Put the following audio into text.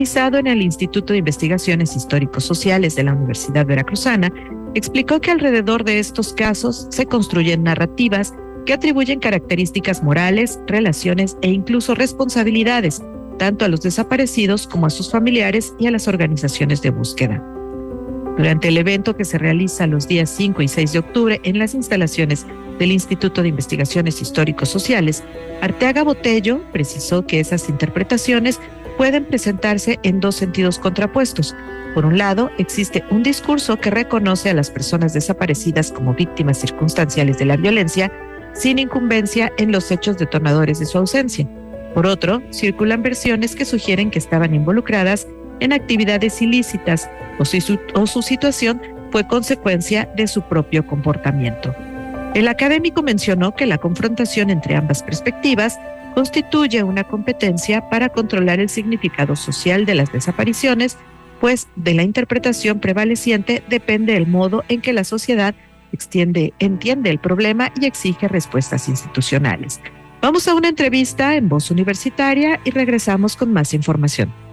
realizado en el Instituto de Investigaciones Histórico-Sociales de la Universidad Veracruzana, explicó que alrededor de estos casos se construyen narrativas que atribuyen características morales, relaciones e incluso responsabilidades, tanto a los desaparecidos como a sus familiares y a las organizaciones de búsqueda. Durante el evento que se realiza los días 5 y 6 de octubre en las instalaciones del Instituto de Investigaciones Histórico-Sociales, Arteaga Botello precisó que esas interpretaciones pueden presentarse en dos sentidos contrapuestos. Por un lado, existe un discurso que reconoce a las personas desaparecidas como víctimas circunstanciales de la violencia, sin incumbencia en los hechos detonadores de su ausencia. Por otro, circulan versiones que sugieren que estaban involucradas en actividades ilícitas o su situación fue consecuencia de su propio comportamiento. El académico mencionó que la confrontación entre ambas perspectivas constituye una competencia para controlar el significado social de las desapariciones, pues de la interpretación prevaleciente depende el modo en que la sociedad entiende el problema y exige respuestas institucionales. Vamos a una entrevista en Voz Universitaria y regresamos con más información.